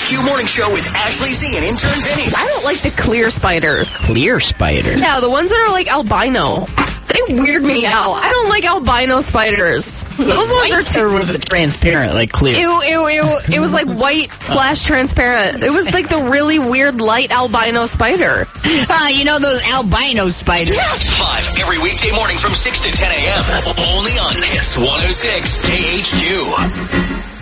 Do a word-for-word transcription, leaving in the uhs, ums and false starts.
Q Morning Show with Ashley Z and intern Vinny. I don't like the clear spiders. Clear spider? Yeah, the ones that are like albino. They weird me out. I don't like albino spiders. Those ones are too... Or was it transparent, like clear? Ew, ew, ew. It was like white slash transparent. It was like the really weird light albino spider. Ah, you know those albino spiders? Yeah. Live every weekday morning from six to ten a.m. Only on Hits one oh six K H Q.